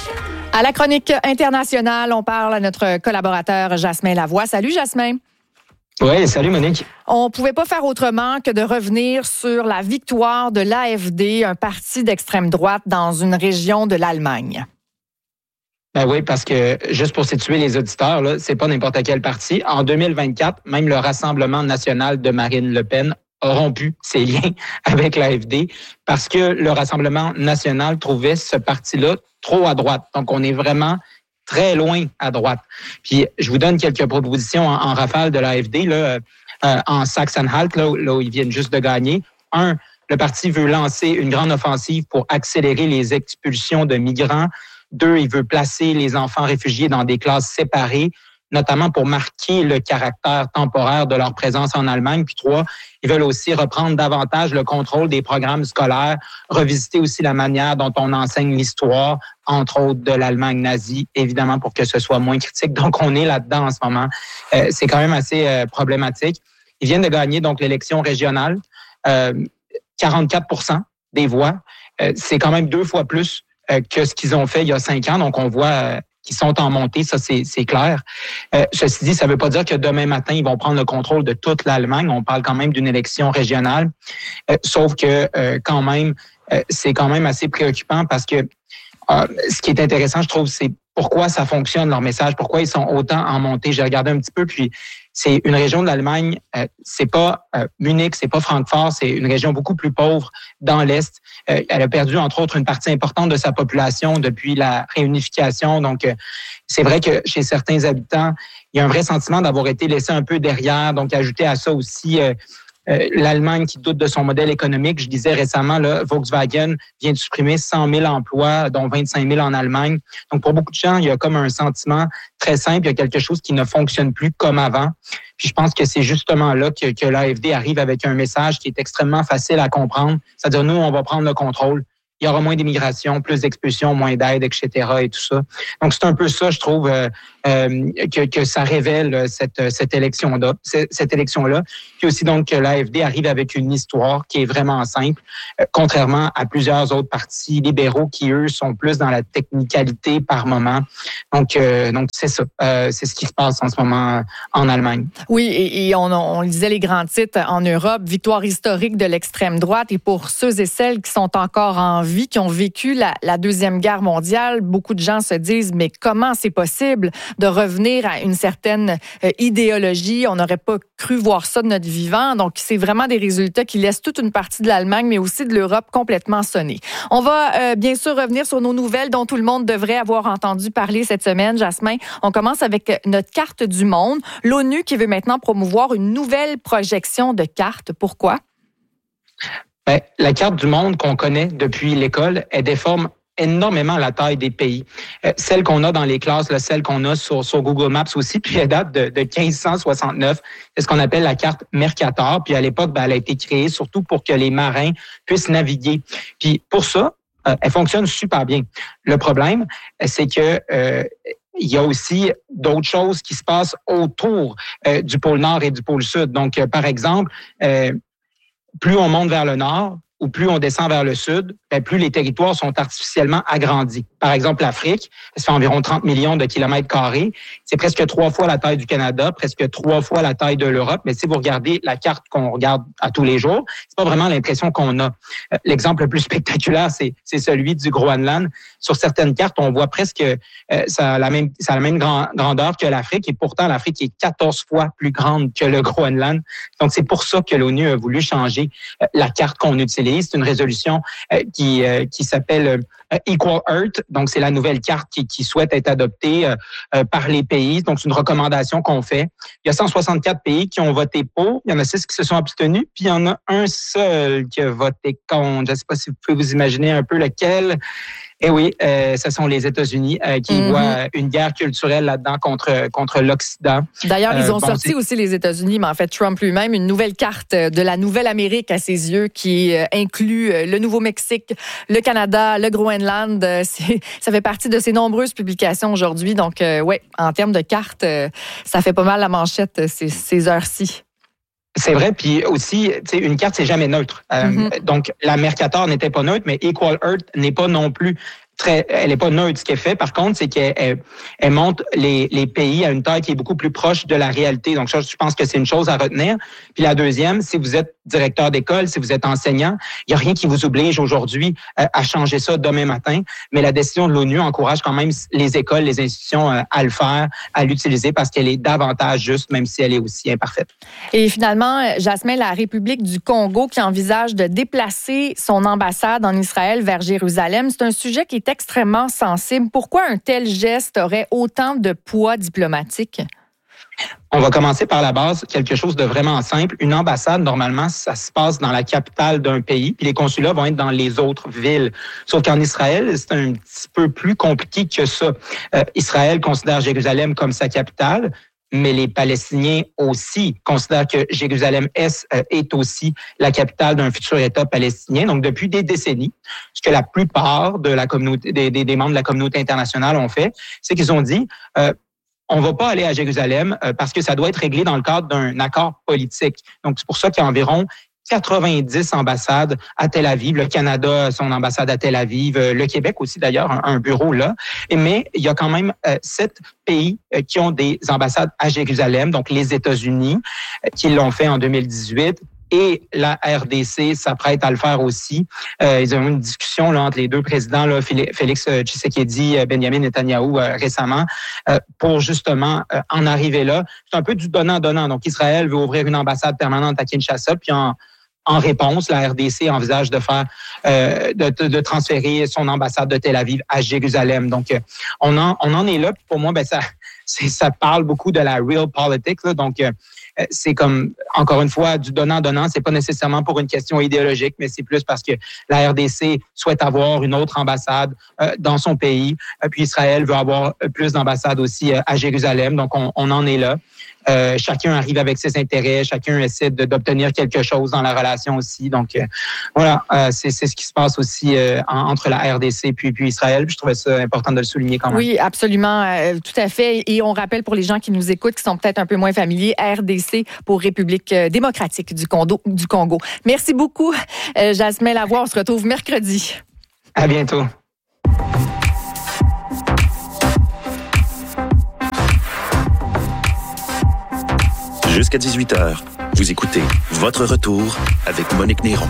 À la chronique internationale, on parle à notre collaborateur Jasmin Lavoie. Salut Jasmin. Oui, salut Monique. On ne pouvait pas faire autrement que de revenir sur la victoire de l'AfD, un parti d'extrême droite dans une région de l'Allemagne. Ben oui, parce que, juste pour situer les auditeurs, là, c'est pas n'importe quel parti. En 2024, même le Rassemblement national de Marine Le Pen a rompu ses liens avec l'AfD parce que le Rassemblement national trouvait ce parti-là trop à droite. Donc, on est vraiment très loin à droite. Puis, je vous donne quelques propositions en rafale de l'AfD, là, en Sachsen-Anhalt, là où ils viennent juste de gagner. Le parti veut lancer une grande offensive pour accélérer les expulsions de migrants. 2, il veut placer les enfants réfugiés dans des classes séparées, notamment pour marquer le caractère temporaire de leur présence en Allemagne. Puis 3, ils veulent aussi reprendre davantage le contrôle des programmes scolaires, revisiter aussi la manière dont on enseigne l'histoire, entre autres de l'Allemagne nazie, évidemment pour que ce soit moins critique. Donc, on est là-dedans en ce moment. C'est quand même assez problématique. Ils viennent de gagner donc l'élection régionale, 44% des voix. C'est quand même 2 fois plus que ce qu'ils ont fait il y a 5 ans. Donc, on voit qu'ils sont en montée, ça, c'est clair. Ceci dit, ça ne veut pas dire que demain matin, ils vont prendre le contrôle de toute l'Allemagne. On parle quand même d'une élection régionale. Sauf que, quand même, c'est quand même assez préoccupant parce que ce qui est intéressant, je trouve, c'est pourquoi ça fonctionne, leur message, pourquoi ils sont autant en montée. J'ai regardé un petit peu, puis c'est une région de l'Allemagne, c'est pas Munich, c'est pas Francfort, c'est une région beaucoup plus pauvre dans l'Est. Elle a perdu, entre autres, une partie importante de sa population depuis la réunification. Donc, c'est vrai que chez certains habitants, il y a un vrai sentiment d'avoir été laissé un peu derrière. Donc, ajouter à ça aussi l'Allemagne qui doute de son modèle économique. Je disais récemment, là, Volkswagen vient de supprimer 100 000 emplois, dont 25 000 en Allemagne. Donc, pour beaucoup de gens, il y a comme un sentiment très simple. Il y a quelque chose qui ne fonctionne plus comme avant. Puis, je pense que c'est justement là que l'AfD arrive avec un message qui est extrêmement facile à comprendre. C'est-à-dire, nous, on va prendre le contrôle. Il y aura moins d'immigration, plus d'expulsions, moins d'aide, etc. et tout ça. Donc, c'est un peu ça, je trouve, que ça révèle cette élection-là. Cette élection-là. Puis aussi, donc, que l'AfD arrive avec une histoire qui est vraiment simple, contrairement à plusieurs autres partis libéraux qui, eux, sont plus dans la technicalité par moment. Donc c'est ça. C'est ce qui se passe en ce moment en Allemagne. Oui, et on lisait les grands titres en Europe. Victoire historique de l'extrême droite. Et pour ceux et celles qui sont encore en vie, qui ont vécu la Deuxième Guerre mondiale, beaucoup de gens se disent, mais comment c'est possible de revenir à une certaine idéologie? On n'aurait pas cru voir ça de notre vivant. Donc, c'est vraiment des résultats qui laissent toute une partie de l'Allemagne, mais aussi de l'Europe complètement sonnée. On va bien sûr revenir sur nos nouvelles dont tout le monde devrait avoir entendu parler cette semaine. Jasmin, on commence avec notre carte du monde. L'ONU qui veut maintenant promouvoir une nouvelle projection de carte. Pourquoi? Bien, la carte du monde qu'on connaît depuis l'école, elle déforme énormément la taille des pays. Celle qu'on a dans les classes, là, celle qu'on a sur Google Maps aussi, puis elle date de 1569. C'est ce qu'on appelle la carte Mercator. Puis à l'époque, elle a été créée surtout pour que les marins puissent naviguer. Puis pour ça, elle fonctionne super bien. Le problème, c'est que il y a aussi d'autres choses qui se passent autour du pôle Nord et du pôle Sud. Donc, par exemple, plus on monte vers le nord ou plus on descend vers le sud, plus les territoires sont artificiellement agrandis. Par exemple, l'Afrique, ça fait environ 30 millions de kilomètres carrés. C'est presque 3 fois la taille du Canada, presque 3 fois la taille de l'Europe. Mais si vous regardez la carte qu'on regarde à tous les jours, c'est pas vraiment l'impression qu'on a. L'exemple le plus spectaculaire, c'est celui du Groenland. Sur certaines cartes, on voit presque ça a la même grandeur que l'Afrique, et pourtant l'Afrique est 14 fois plus grande que le Groenland. Donc c'est pour ça que l'ONU a voulu changer la carte qu'on utilise. C'est une résolution qui s'appelle Equal Earth. Donc, c'est la nouvelle carte qui souhaite être adoptée par les pays. Donc, c'est une recommandation qu'on fait. Il y a 164 pays qui ont voté pour. Il y en a 6 qui se sont abstenus. Puis, il y en a un seul qui a voté contre. Je ne sais pas si vous pouvez vous imaginer un peu lequel. Eh oui, ce sont les États-Unis qui voient une guerre culturelle là-dedans contre l'Occident. D'ailleurs, ils ont sorti aussi les États-Unis, mais en fait, Trump lui-même, une nouvelle carte de la nouvelle Amérique à ses yeux qui inclut le Nouveau-Mexique, le Canada, le Groenland. Ça fait partie de ses nombreuses publications aujourd'hui. Donc, ouais, en termes de cartes, ça fait pas mal la manchette ces heures-ci. C'est vrai, puis aussi, tu sais, une carte, c'est jamais neutre. Donc, la Mercator n'était pas neutre, mais Equal Earth n'est pas non plus. elle est pas neutre. Ce qu'elle fait, par contre, c'est qu'elle montre les pays à une taille qui est beaucoup plus proche de la réalité. Donc, ça, je pense que c'est une chose à retenir. Puis la deuxième, si vous êtes directeur d'école, si vous êtes enseignant, il n'y a rien qui vous oblige aujourd'hui à changer ça demain matin. Mais la décision de l'ONU encourage quand même les écoles, les institutions à le faire, à l'utiliser parce qu'elle est davantage juste, même si elle est aussi imparfaite. Et finalement, Jasmin, la République du Congo qui envisage de déplacer son ambassade en Israël vers Jérusalem, c'est un sujet qui est extrêmement sensible. Pourquoi un tel geste aurait autant de poids diplomatique? On va commencer par la base, quelque chose de vraiment simple. Une ambassade, normalement, ça se passe dans la capitale d'un pays, puis les consulats vont être dans les autres villes. Sauf qu'en Israël, c'est un petit peu plus compliqué que ça. Israël considère Jérusalem comme sa capitale, mais les Palestiniens aussi considèrent que Jérusalem-Est est aussi la capitale d'un futur État palestinien. Donc, depuis des décennies, ce que la plupart de la communauté, des membres de la communauté internationale ont fait, c'est qu'ils ont dit on va pas aller à Jérusalem parce que ça doit être réglé dans le cadre d'un accord politique. Donc, c'est pour ça qu'il y a environ 90 ambassades à Tel Aviv. Le Canada a son ambassade à Tel Aviv. Le Québec aussi, d'ailleurs, un bureau là. Mais il y a quand même 7 pays qui ont des ambassades à Jérusalem. Donc, les États-Unis qui l'ont fait en 2018. Et la RDC s'apprête à le faire aussi. Ils ont eu une discussion là, entre les deux présidents, là, Félix Tshisekedi, Benjamin Netanyahou récemment, pour justement en arriver là. C'est un peu du donnant-donnant. Donc, Israël veut ouvrir une ambassade permanente à Kinshasa, puis en réponse, la RDC envisage de faire, de transférer son ambassade de Tel Aviv à Jérusalem. Donc, on en est là. Puis pour moi, ça parle beaucoup de la real politics. Là. Donc, c'est comme, encore une fois, du donnant-donnant. C'est pas nécessairement pour une question idéologique, mais c'est plus parce que la RDC souhaite avoir une autre ambassade dans son pays. Puis Israël veut avoir plus d'ambassades aussi à Jérusalem. Donc, on en est là. Chacun arrive avec ses intérêts, chacun essaie d'obtenir quelque chose dans la relation aussi. Donc, voilà, c'est ce qui se passe aussi entre la RDC puis Israël. Puis je trouvais ça important de le souligner quand même. Oui, absolument, tout à fait. Et on rappelle pour les gens qui nous écoutent, qui sont peut-être un peu moins familiers, RDC pour République démocratique du Congo. Merci beaucoup, Jasmin Lavoie. On se retrouve mercredi. À bientôt. Jusqu'à 18h, vous écoutez Votre Retour avec Monique Néron.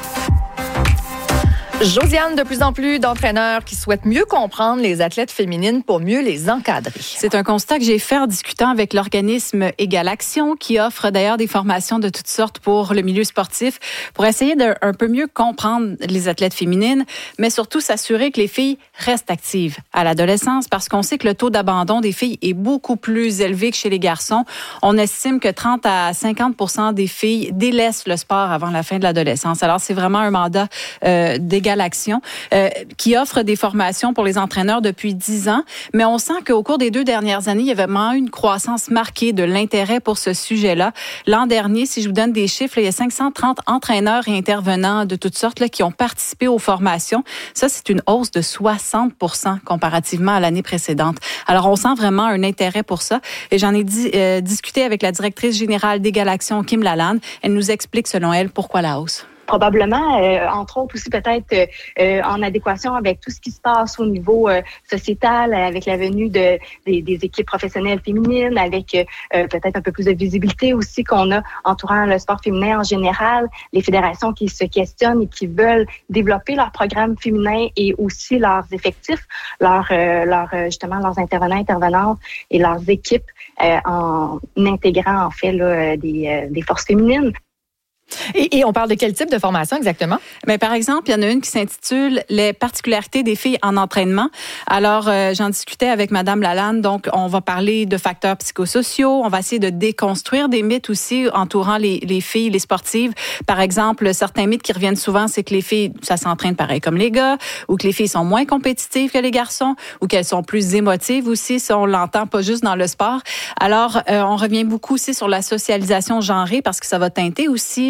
Josiane, de plus en plus d'entraîneurs qui souhaitent mieux comprendre les athlètes féminines pour mieux les encadrer. C'est un constat que j'ai fait en discutant avec l'organisme Égale Action, qui offre d'ailleurs des formations de toutes sortes pour le milieu sportif, pour essayer d'un peu mieux comprendre les athlètes féminines, mais surtout s'assurer que les filles restent actives à l'adolescence, parce qu'on sait que le taux d'abandon des filles est beaucoup plus élevé que chez les garçons. On estime que 30 à 50% des filles délaissent le sport avant la fin de l'adolescence. Alors, c'est vraiment un mandat d'Égale Action, qui offre des formations pour les entraîneurs depuis 10 ans. Mais on sent qu'au cours des 2 dernières années, il y a vraiment eu une croissance marquée de l'intérêt pour ce sujet-là. L'an dernier, si je vous donne des chiffres, il y a 530 entraîneurs et intervenants de toutes sortes là, qui ont participé aux formations. Ça, c'est une hausse de 60% comparativement à l'année précédente. Alors, on sent vraiment un intérêt pour ça. Et j'en ai discuté avec la directrice générale d'Égale Action, Kim Lalande. Elle nous explique, selon elle, pourquoi la hausse. Probablement, entre autres aussi peut-être en adéquation avec tout ce qui se passe au niveau sociétal, avec la venue des équipes professionnelles féminines, avec peut-être un peu plus de visibilité aussi qu'on a entourant le sport féminin en général, les fédérations qui se questionnent et qui veulent développer leurs programmes féminins et aussi leurs effectifs, justement leurs intervenantes et leurs équipes en intégrant en fait là, des forces féminines. Et on parle de quel type de formation exactement? Mais par exemple, il y en a une qui s'intitule « Les particularités des filles en entraînement ». Alors, j'en discutais avec Madame Lalande. Donc, on va parler de facteurs psychosociaux. On va essayer de déconstruire des mythes aussi entourant les filles, les sportives. Par exemple, certains mythes qui reviennent souvent, c'est que les filles, ça s'entraîne pareil comme les gars, ou que les filles sont moins compétitives que les garçons, ou qu'elles sont plus émotives aussi, si on l'entend pas juste dans le sport. Alors, on revient beaucoup aussi sur la socialisation genrée parce que ça va teinter aussi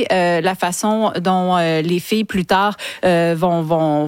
la façon dont les filles plus tard vont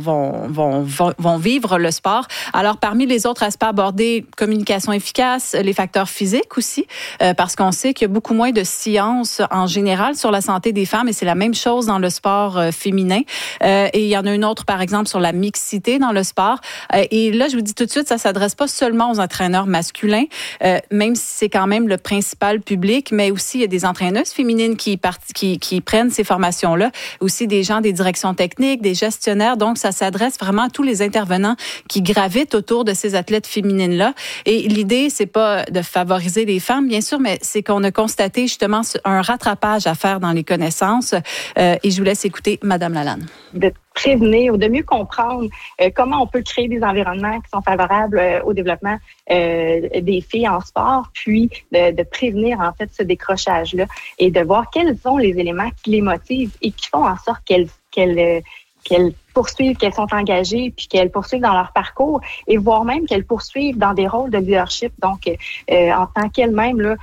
vivre le sport. Alors, parmi les autres aspects abordés, communication efficace, les facteurs physiques aussi, parce qu'on sait qu'il y a beaucoup moins de science en général sur la santé des femmes et c'est la même chose dans le sport féminin. Et il y en a une autre, par exemple, sur la mixité dans le sport. Et là, je vous dis tout de suite, ça s'adresse pas seulement aux entraîneurs masculins, même si c'est quand même le principal public, mais aussi il y a des entraîneuses féminines qui prennent ces formations-là, aussi des gens des directions techniques, des gestionnaires. Donc, ça s'adresse vraiment à tous les intervenants qui gravitent autour de ces athlètes féminines-là. Et l'idée, c'est pas de favoriser les femmes, bien sûr, mais c'est qu'on a constaté justement un rattrapage à faire dans les connaissances. Et je vous laisse écouter Madame Lalanne. De prévenir ou de mieux comprendre comment on peut créer des environnements qui sont favorables au développement des filles en sport, puis de prévenir en fait ce décrochage-là et de voir quels sont les éléments qui les motivent et qui font en sorte qu'elles poursuivent, qu'elles sont engagées, puis qu'elles poursuivent dans leur parcours et voire même qu'elles poursuivent dans des rôles de leadership. Donc, en tant qu'elles-mêmes, là,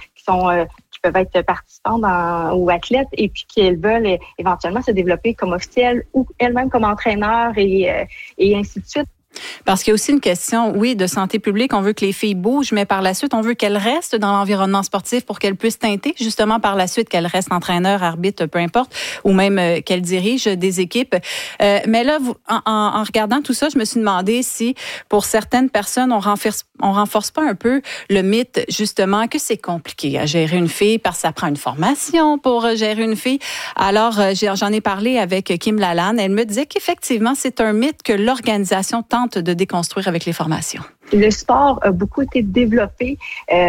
qui peuvent être participantes ou athlètes et puis qu'elles veulent éventuellement se développer comme officielles ou elles-mêmes comme entraîneurs et ainsi de suite. Parce qu'il y a aussi une question, oui, de santé publique. On veut que les filles bougent, mais par la suite, on veut qu'elles restent dans l'environnement sportif pour qu'elles puissent teinter, justement, par la suite, qu'elles restent entraîneurs, arbitres, peu importe, ou même qu'elles dirigent des équipes. Mais là, en regardant tout ça, je me suis demandé si, pour certaines personnes, on renforce pas un peu le mythe, justement, que c'est compliqué à gérer une fille parce que ça prend une formation pour gérer une fille. Alors, j'en ai parlé avec Kim Lalanne. Elle me disait qu'effectivement, c'est un mythe que l'organisation tente de déconstruire avec les formations. Le sport a beaucoup été développé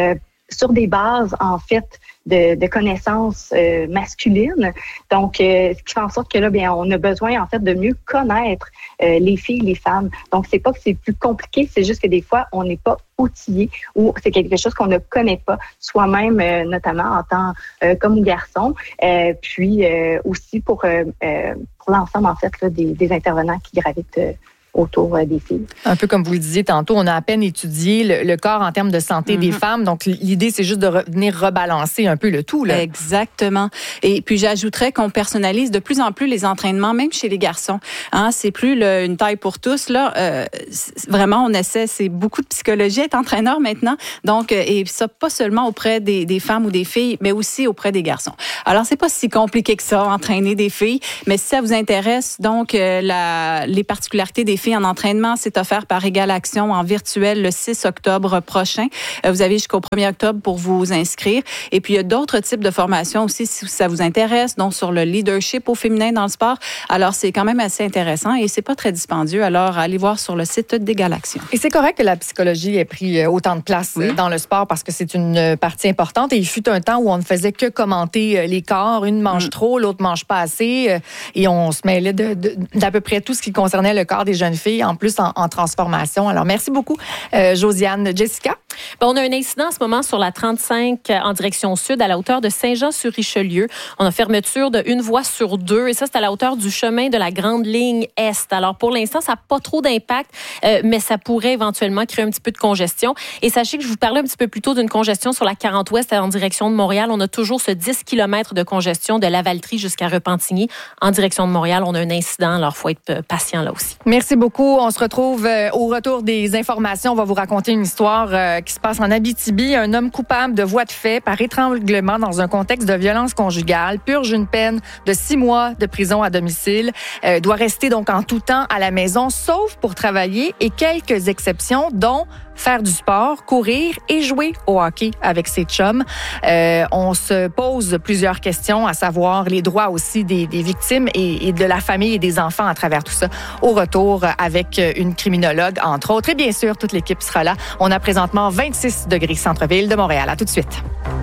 sur des bases, en fait, de connaissances masculines. Donc, ce qui fait en sorte que là, bien, on a besoin, en fait, de mieux connaître les filles, les femmes. Donc, c'est pas que c'est plus compliqué, c'est juste que des fois, on n'est pas outillé ou c'est quelque chose qu'on ne connaît pas soi-même, notamment en tant comme garçon, puis aussi pour l'ensemble, en fait, là, des intervenants qui gravitent autour des filles. Un peu comme vous le disiez tantôt, on a à peine étudié le corps en termes de santé des femmes. Donc, l'idée, c'est juste de venir rebalancer un peu le tout, là. Exactement. Et puis, j'ajouterais qu'on personnalise de plus en plus les entraînements, même chez les garçons. Hein, c'est plus une taille pour tous, là. Vraiment, on essaie, c'est beaucoup de psychologie, être entraîneur maintenant. Donc, et ça, pas seulement auprès des femmes ou des filles, mais aussi auprès des garçons. Alors, c'est pas si compliqué que ça, entraîner des filles. Mais si ça vous intéresse, donc, les particularités des filles en entraînement, c'est offert par Égal Action en virtuel le 6 octobre prochain. Vous avez jusqu'au 1er octobre pour vous inscrire. Et puis, il y a d'autres types de formations aussi, si ça vous intéresse, donc sur le leadership au féminin dans le sport. Alors, c'est quand même assez intéressant et c'est pas très dispendieux. Alors, allez voir sur le site d'Égal Action. Et c'est correct que la psychologie ait pris autant de place dans le sport parce que c'est une partie importante. Et il fut un temps où on ne faisait que commenter les corps. Une mange trop, l'autre mange pas assez. Et on se mêlait d'à peu près tout ce qui concernait le corps des jeunes filles, en plus en transformation. Alors, merci beaucoup, Josiane. Jessica? On a un incident en ce moment sur la 35 en direction sud, à la hauteur de Saint-Jean-sur-Richelieu. On a fermeture de une voie sur deux, et ça, c'est à la hauteur du chemin de la Grande Ligne Est. Alors, pour l'instant, ça n'a pas trop d'impact, mais ça pourrait éventuellement créer un petit peu de congestion. Et sachez que je vous parlais un petit peu plus tôt d'une congestion sur la 40 Ouest en direction de Montréal. On a toujours ce 10 km de congestion de Lavaltrie jusqu'à Repentigny. En direction de Montréal, on a un incident, alors il faut être patient là aussi. Merci beaucoup. On se retrouve au retour des informations. On va vous raconter une histoire qui se passe en Abitibi. Un homme coupable de voies de fait par étranglement dans un contexte de violence conjugale purge une peine de 6 mois de prison à domicile. Doit rester donc en tout temps à la maison, sauf pour travailler et quelques exceptions, dont faire du sport, courir et jouer au hockey avec ses chums. On se pose plusieurs questions, à savoir les droits aussi des victimes et de la famille et des enfants à travers tout ça. Au retour avec une criminologue, entre autres. Et bien sûr, toute l'équipe sera là. On a présentement 26 degrés centre-ville de Montréal. À tout de suite.